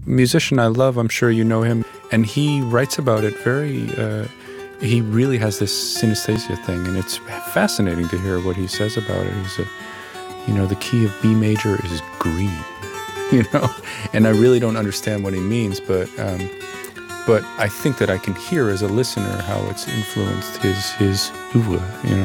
musician I love. I'm sure you know him. And he writes about it very, he really has this synesthesia thing. And it's fascinating to hear what he says about it. The key of B major is green, and I really don't understand what he means, but I think that I can hear as a listener how it's influenced his oeuvre,